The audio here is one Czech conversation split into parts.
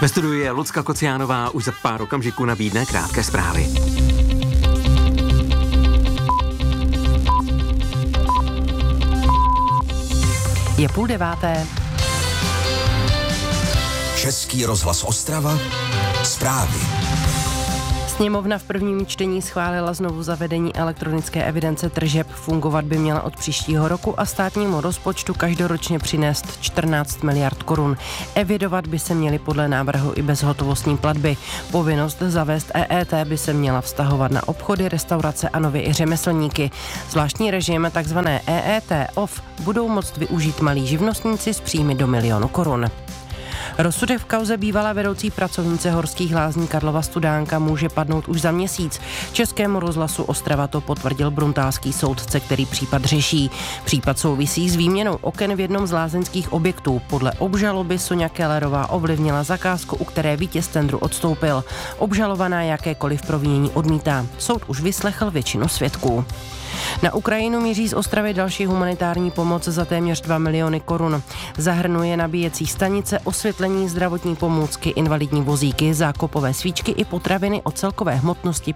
Ve studiu je Lucka Kociánová, už za pár okamžiků nabídne krátké zprávy. Je 8:30. Český rozhlas Ostrava, zprávy. Sněmovna v prvním čtení schválila znovu zavedení elektronické evidence tržeb. Fungovat by měla od příštího roku a státnímu rozpočtu každoročně přinést 14 miliard korun. Evidovat by se měly podle návrhu i bezhotovostní platby. Povinnost zavést EET by se měla vztahovat na obchody, restaurace a nově i řemeslníky. Zvláštní režim, takzvané EET off, budou moct využít malí živnostníci s příjmy do 1 milionu korun. Rozsudek v kauze bývalé vedoucí pracovnice Horských lázní Karlova Studánka může padnout už za měsíc. Českému rozhlasu Ostrava to potvrdil bruntálský soudce, který případ řeší. Případ souvisí s výměnou oken v jednom z lázeňských objektů. Podle obžaloby Soňa Kellerová ovlivnila zakázku, u které vítěz tendru odstoupil. Obžalovaná jakékoliv provinění odmítá. Soud už vyslechl většinu svědků. Na Ukrajinu míří z Ostravy další humanitární pomoc za téměř 2 miliony korun. Zahrnuje nabíjecí stanice, osvětlení, zdravotní pomůcky, invalidní vozíky, zákopové svíčky i potraviny o celkové hmotnosti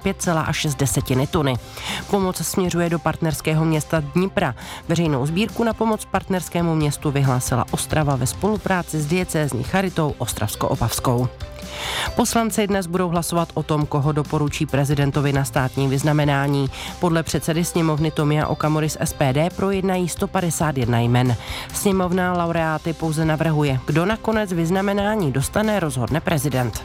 5,6 tuny. Pomoc směřuje do partnerského města Dnipra. Veřejnou sbírku na pomoc partnerskému městu vyhlásila Ostrava ve spolupráci s diecézní charitou Ostravsko-Opavskou. Poslanci dnes budou hlasovat o tom, koho doporučí prezidentovi na státní vyznamenání. Podle předsedy sněmovny Tomia Okamury z SPD projednají 151 jmen. Sněmovna laureáty pouze navrhuje. Kdo nakonec vyznamenání dostane, rozhodne prezident.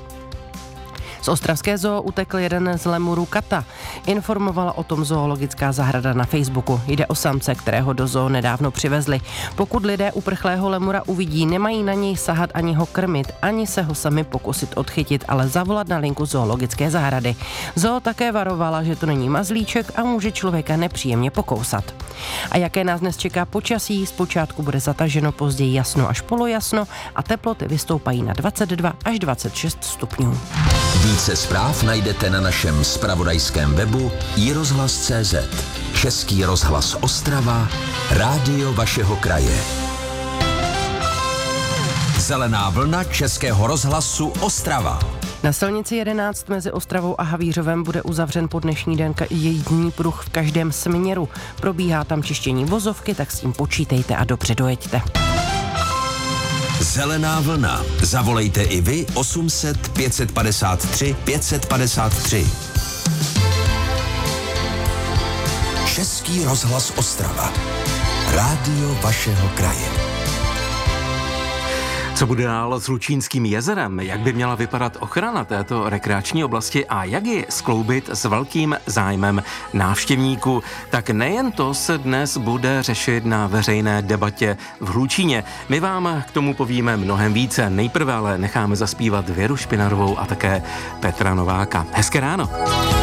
Z ostravské zoo utekl jeden z lemurů kata. Informovala o tom zoologická zahrada na Facebooku. Jde o samce, kterého do zoo nedávno přivezli. Pokud lidé uprchlého lemura uvidí, nemají na něj sahat ani ho krmit, ani se ho sami pokusit odchytit, ale zavolat na linku zoologické zahrady. Zoo také varovala, že to není mazlíček a může člověka nepříjemně pokousat. A jaké nás dnes čeká počasí? Zpočátku bude zataženo, později jasno až polojasno a teploty vystoupají na 22 až 26 stupňů. Více zpráv najdete na našem zpravodajském webu iRozhlas.cz. Český rozhlas Ostrava, rádio vašeho kraje. Zelená vlna Českého rozhlasu Ostrava. Na silnici 11 mezi Ostravou a Havířovem bude uzavřen po dnešní den jízdní pruh v každém směru. Probíhá tam čištění vozovky, tak s tím počítejte a dobře dojeďte. Zelená vlna. Zavolejte i vy 800 553 553. Český rozhlas Ostrava. Rádio vašeho kraje. Co bude dál s Lučínským jezerem? Jak by měla vypadat ochrana této rekreační oblasti a jak ji skloubit s velkým zájmem návštěvníků? Tak nejen to se dnes bude řešit na veřejné debatě v Hlučíně. My vám k tomu povíme mnohem více. Nejprve ale necháme zaspívat Věru Špinarovou a také Petra Nováka. Hezké ráno.